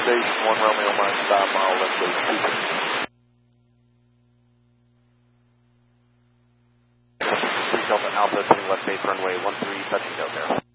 Station 1 Romeo Mike, stop mile left base 2. 3 Delta Alpha, turning left base runway 13, touching down there.